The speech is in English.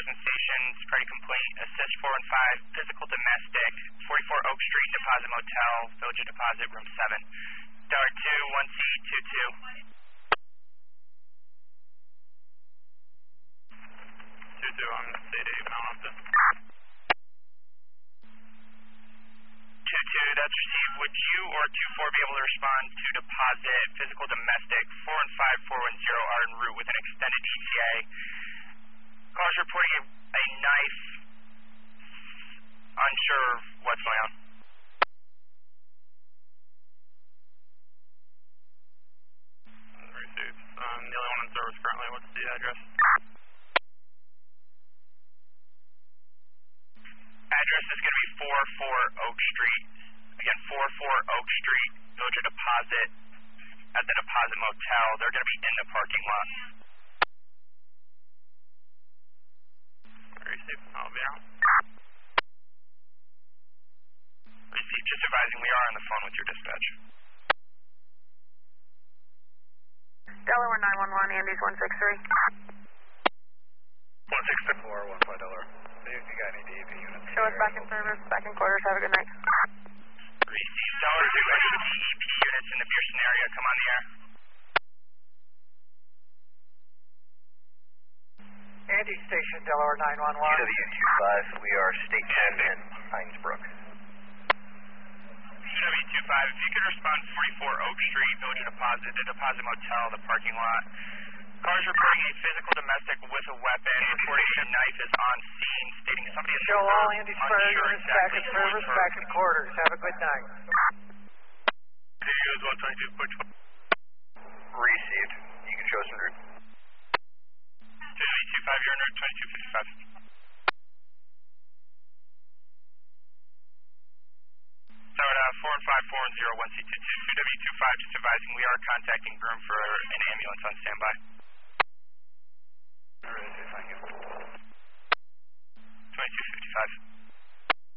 Jackson Station, Security Complaint, Assist 4 and 5, Physical Domestic, 44 Oak Street, Deposit Motel, Village of Deposit, Room 7. Tower 2, 1C22. 22 on CD, Mount Upton. 22, that's received. Would you or 24 be able to respond to deposit physical domestic 4 and 5 410 are en route with an extended ETA? Callers reporting a knife, unsure of what's going on. Received. The only one in service currently, what's the address? Address is going to be 44 Oak Street. Again, 44 Oak Street, Village of Deposit, at the Deposit Motel. They're going to be in the parking lot. Received. I'll be out. Received. Just advising we are on the phone with your dispatch. Delaware 911, Andy's 163. 164, 15 Delaware. See if you got any DEP units. Show us back in service, back in quarters. Have a good night. Received. Delaware, do any DEP units in the Pearson area come on the air? Andy Station, Delaware 911. UW25, we are State 10 in Hinesbrook. UW25, if you could respond 44 Oak Street, Village of Deposit, the Deposit Motel, the parking lot. Cars reporting a physical domestic with a weapon, reporting a knife is on scene, stating somebody is Show all Andy's fire units back in exactly service, back in quarters. Have a good night. Studios 122.12. Received. You can show us en route. UW25, you're en route 2255. Tower 4 and 5, 4 and 0, 1C22, UW25, just advising we are contacting Groom for an ambulance on standby.